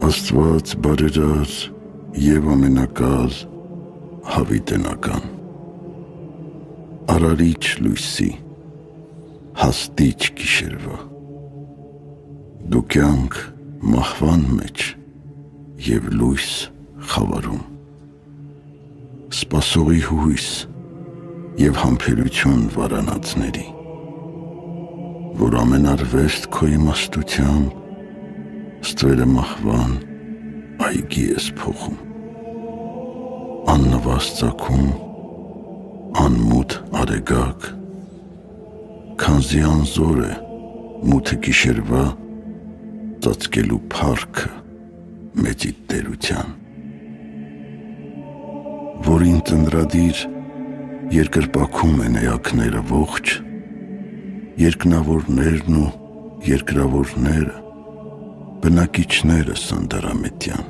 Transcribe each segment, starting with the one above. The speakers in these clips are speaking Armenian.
Աստված բարերար և ամենակալ հավիտենական, արարիչ լույսի, հաստիչ գիշերվա, դու կյանք մահվան մեջ և լույս խավարում, սպասողի հույս և համբերություն վարանածների, որ ամեն արվեստ քո իմաստությամբ ստվերը մահվան այգի ես փոխում, աննվաստ ծագում, անմութ արեգակ, քանզի անզոր է մութը գիշերվա ծածկելու փառքը մեծիդ տերության, որին ծնրադիր երկրպագում են էակները ողջ, երկնավորներն ու երկրավորները, բնակիչները սանդարամետյան,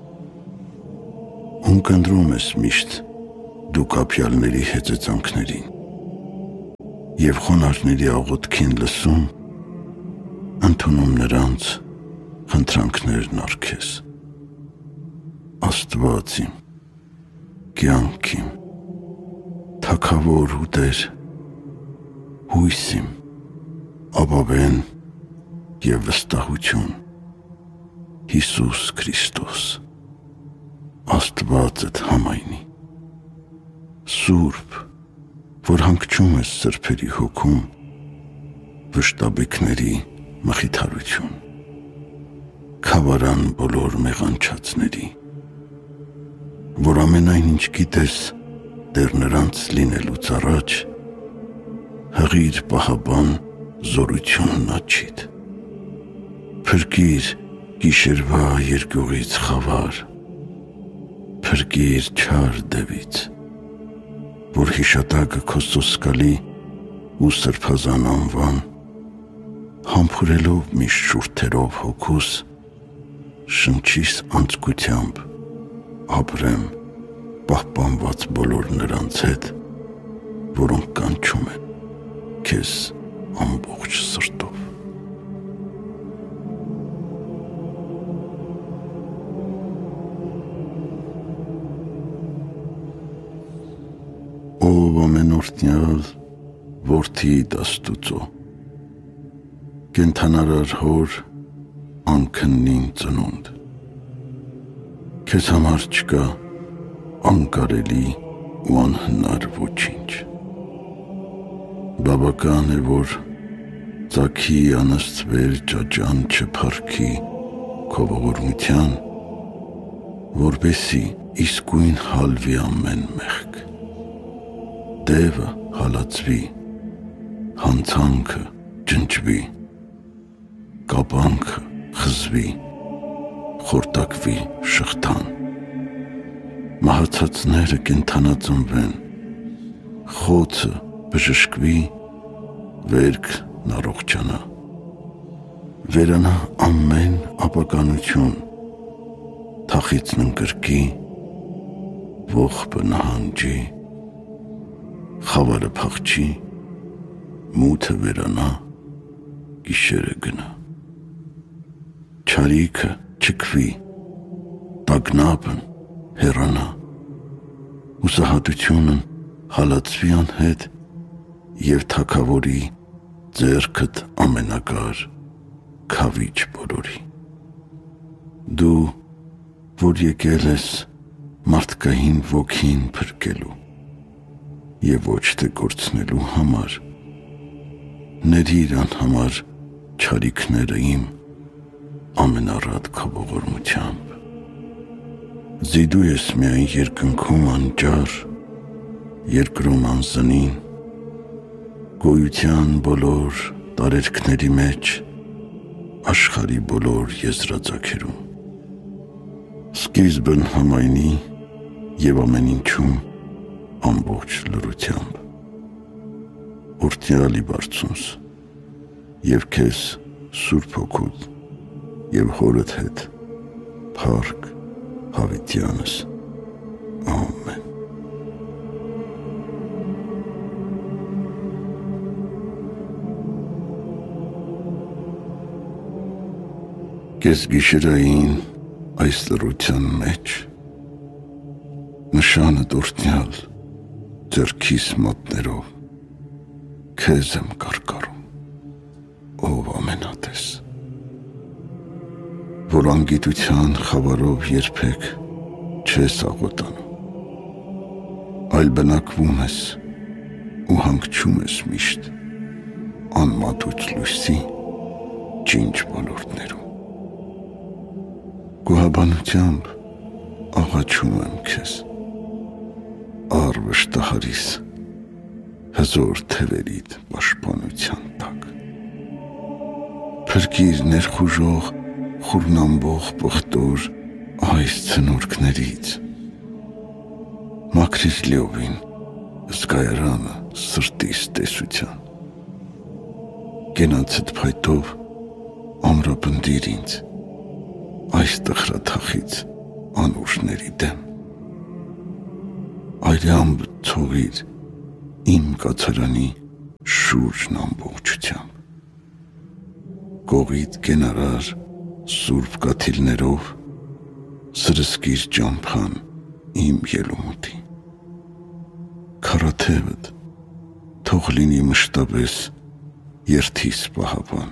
ում կնդրում ես միշտ դու կապյալների հեծեծանքներին և խոնարհների աղոթքին լսում, ընդունում նրանց խնդրանքներն առքես, Աստված իմ, կյանք իմ, թագավոր ու Տեր, հույս իմ, ապավեն և վստահություն, Հիսուս Քրիստոս, Աստվածդ համայնի, Սուրբ, որ հանգչում ես սրբերի հոգում, վշտաբեքների մխիթարություն, քավարան բոլոր մեղանչածների, որ ամենայն ինչ գիտես դեռ նրանց լինելուց առաջ, հղիր պահաբան զորությունն աչիդ, փրկիր գիշերվա երկյուղից խավար, փրկիր չար դևից, որ հիշատակը քո սոսկալի ու սրբազան անվան, համբուրելով միշտ շուրթերով հոգուս, շնչիս անձկությամբ, ապրեմ պահպանված բոլոր նրանց հետ, որոնք կանչում են քեզ ամբողջ սրտով։ Ով ամենօրհնյալ որդիդ Աստուծո, կենդանարար հոր անքննին ծնունդ, քեզ համար չկա անկարելի ու անհնար ոչինչ, բավական է, որ ծագի անըստվեր ճաճան չփառքի քո ողորմության, որպեսզի իսկույն հալվի ամեն մեղք, դևը հալածվի, հանցանքը ջնջվի, կապանքը խզվի, խորտակվի շղթան, մահացածները կենդանածնվեն, խոցը բժշկվի, վերքն առողջանա, վերանա ամեն ապականություն, թախիծն ընկրկի, ողբը նահանջի, խավարը փախչի, մութը վերանա, գիշերը գնա, չարիքը չքվի, տագնապն հեռանա, հուսահատությունն հալածվի անհետ և թագավորի ձեռքդ ամենակար քավիչ բոլորի, դու, որ եկել ես մարդկային ոգին փրկելու և ոչ թե կորցնելու համար, ներիր անհամար չարիքները իմ ամենառատ քո ողորմությամբ, զիդու ես միայն երկնքում անճար, երկրում անզնին, գոյության բոլոր տարերքների մեջ, աշխարհի բոլոր եզրածագերում, սկիզբն համայնի և ամեն ինչում ամբողջ լրությամբ, օրհնյալի բարձունս և քեզ Սուրբ Հոգուդ և հորդ հետ փառք հավիտյանս, ամեն։ Կես գիշերային այս լռության մեջ նշանը դուրտնյալ ձեռքիս մատներով քեզ եմ կարկառում, ով ամենատես, որ անգիտության խավարով երբեք չես աղոտանում, այլ բնակվում ես ու հանգչում ես միշտ անմատուց լույսի ջինջ ոլորտներում։ Գոհաբանությամբ աղաչում եմ քեզ, առ վշտահարիս հզոր թևերիդ պաշտպանության տակ։ Փրկիր ներխուժող խուրնամբող պղտոր այս ցնորքներից, մաքրիր լիովին զգայարանը սրտիս տեսության, կենացդ փայտով ամրապնդիր ինձ այս տխրաթախից անուշների դեմ, այրամբ ցողիր իմ կացարանի շուրջն ամբողջությամբ, կողիդ կենարար սուրբ կաթիլներով սրսկիր ճամփան իմ ելումուտի, քարաթևդ թող լինի մշտապես երթիս պահապան,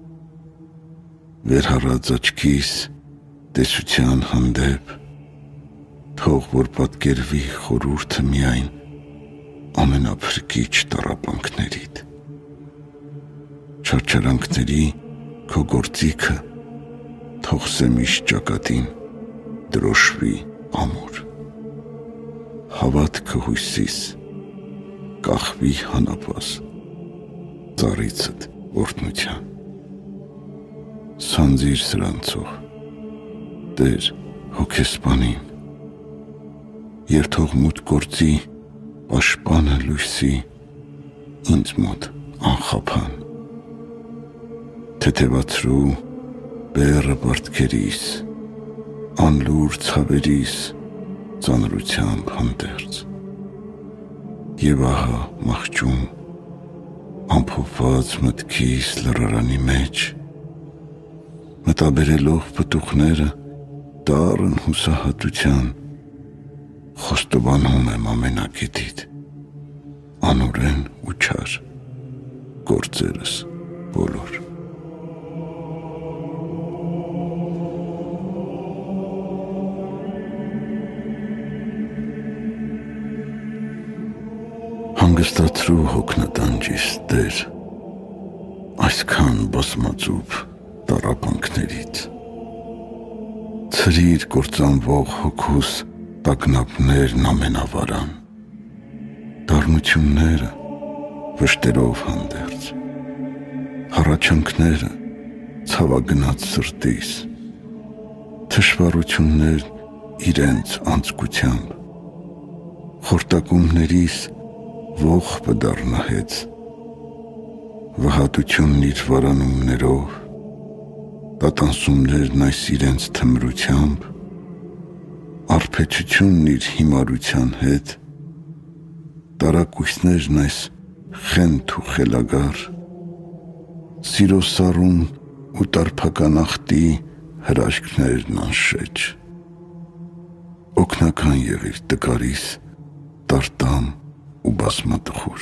վերհառած աչքիս տեսության հանդեպ, թող որ պատկերվի խորհուրդը միայն ամենափրկիչ տառապանքներիդ, չարչարանքների քո գործիքը թող սեմիշ ճակատին դրոշվի ամուր, հավատքը հույսիս կախվի հանապաս ծառիցդ օրհնության, սանձիր սրանցող Տեր հոգեսպանին, և թող մութ գործի պաշտպանը լույսի ինձ մոտ անխափան, թեթևացրու բեռը պարտքերիս, անլուր ցավերիս ծանրությամբ հանդերձ, և ահա մահճում ամփոփված մտքիս լռարանի մեջ, մտաբերելով պտուղները դառն հուսահատության, խոստովանում եմ ամենագետիդ, անօրեն ու չար գործերս բոլոր։ Հանգստացրու հոգնատանջիս Տեր, այսքան բազմածուփ տառապանքներից, ցրիր կործանվող հոգուս տագնապներն ամենավարան, դառնությունները վշտերով հանդերձ, հառաչանքները ցավագնաց սրտիս, թշվառություններն իրենց անձկությամբ, խորտակումներիս ողբը դառնահեց, վհատությունն իր վարանումներով, տատանսումներն այս իրենց թմրությամբ, արբեցությունն իր հիմարության հետ, տարակույսներն այս խենթ ու խելագար, սիրո սառուն ու տարփական ախտի հրաշքներն անշեջ, օգնական եղիր տկարիս տարտամ ու բազմատխուր,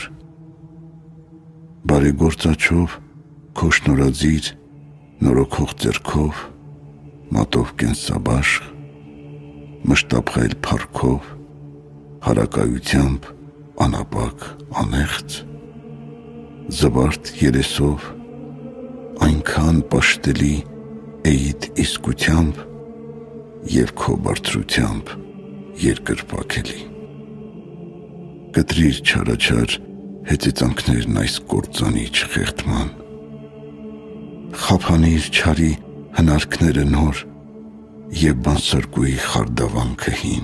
բարեգործաչով քո շնորհածիր նորոգող ձեռքով, մատով կենսաբաշխ, մշտապղել փառքով, հարակայությամբ անապակ անեղծ, զվարթ երեսով, այնքան պաշտելի էիդ իսկությամբ և քո բարձրությամբ երկրպագելի, կտրիր չարաչար հեծեծանքներն այս կործանիչ խեղդման, խափանիր չարի հնարքները նոր և բանսարկուի խարդավանքը հին,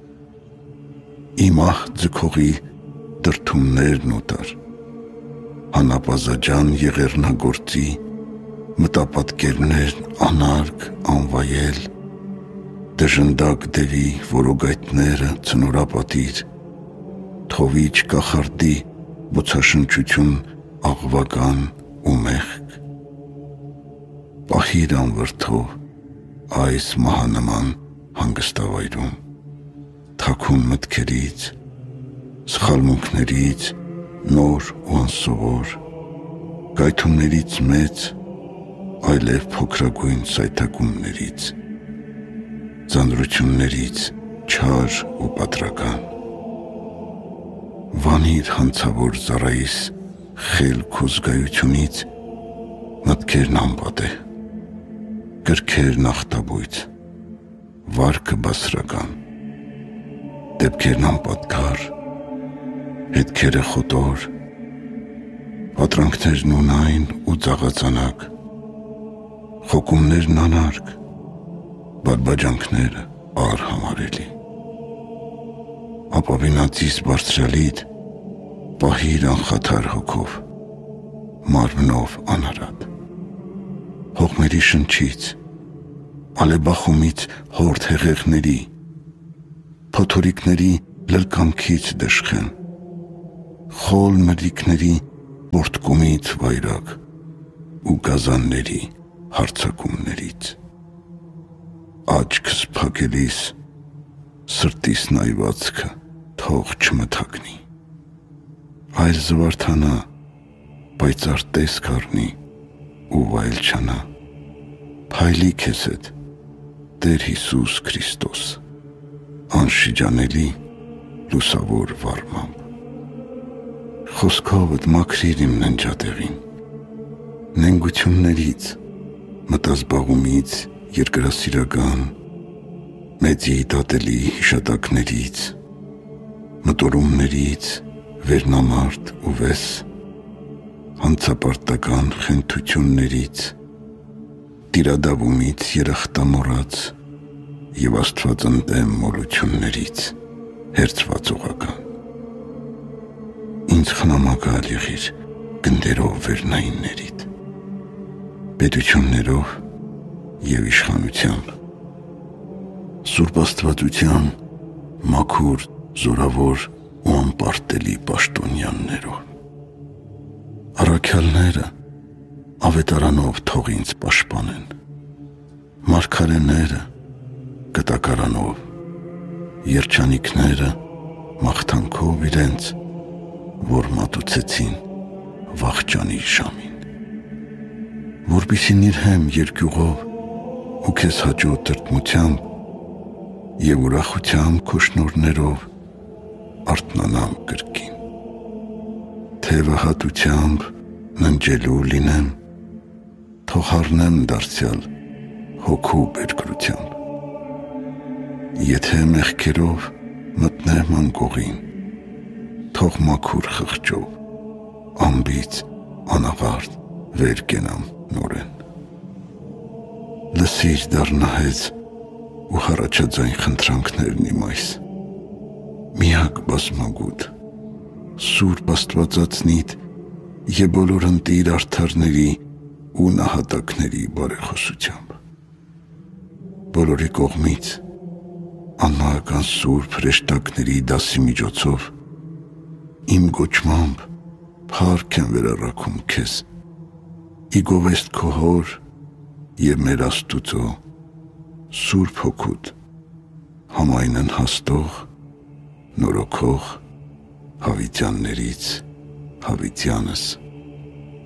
իմ ահ ձգողի դրդումներն օտար, հանապազաջան եղեռնագործի մտապատկերներն անարգ անվայել, դժնդակ դևի որոգայթները ցնորապատիր, թովիչ կախարդի բոցաշնչություն աղվական ու մեղք, պահիր անվրդով այս մահանման հանգստավայրում, թաքուն մտքերից, սխալմունքներից, նոր ու անսովոր, գայթումներից մեծ, այլև փոքրագույն սայթակումներից, ձանձրություններից չար ու պատրական։ Վանիր հանցավոր զառայիս խելք ու զգայությունից մտքերն անպատե, կրքերն ախտաբույծ, վարքը բասրական, դեպքերն անպատկար, հետքերը խոտոր, պատրանքներն ունայն ու ծաղածանակ, խոկումներն անարգ, բարբաջանքները արհամարելի։ Ապավինածիս բարձրալիդ պահիր անխաթար հոգով, մարմնով անարատ, հողմերի շնչից, ալեբախումից հորդ հեղեղների, փոթորիկների լրկանքից դժխեն, խոլ մրրիկների բորտկումից վայրակ ու գազանների հարցակումներից։ Աչքս փակելիս սրտիս նայվածքը թող չմթագնի, այլ զվարթանա, պայծառ տեսք առնի ու վայելչանա, փայլի քեզ հետ Տեր Հիսուս Քրիստոս, անշիջանելի լուսավոր վառմամբ։ Խոսքովդ մաքրիր իմ ննջատեղին, նենգություններից, մտազբաղումից, երկրասիրական, մեծի դատելի հիշատակներից, մտորումներից, վերնամարդ ու վես, հանցապարտական խենթություններից, տիրադավումից երախտամոռաց և Աստված ընդդեմ մոլություններից հերձվածողական։ Ինձ խնամակալ եղիր գնդերով վերնայիններիդ, պետություններով և իշխանությամբ, Սուրբ Աստվածության մաքուր, զորավոր ու անպարտելի պաշտոնյաներով։ Առաքյալները ավետարանով թող ինձ պաշտպանեն, մարգարեները կտակարանով, երջանիկները մաղթանքով իրենց, որ մատուցեցին վախճանի ժամին, որպեսզի նիրհեմ երկյուղով ու քեզ հաճո տրտմությամբ և ուրախությամբ քո շնորհներով արթնանամ կրկին, թևը հատությամբ ննջելու լինեմ, թող հառնեմ դարձյալ հոգու բերկրությամբ, եթե մեղքերով մտնեմ անկողին, թող մաքուր խղճով, անբիծ, անաղարտ վեր կենամ նորեն։ Լսիր դառնահեծ ու հառաջաձայն խնդրանքներն իմ այս, միակ բազմագութ, Սուրբ Աստվածածնիդ և բոլոր ընտիր արդարների ու նահատակների բարեխոսությամբ։ Բոլորի կողմից անմահական սուրբ հրեշտակների դասի միջոցով իմ գոչմամբ փառք եմ վերառաքում քեզ, ի գովեստ քո հոր և մեր Աստուծո Սուրբ Հոգուդ, համայնն հաստող, նորոգող հավիտյաններից հավիտյանս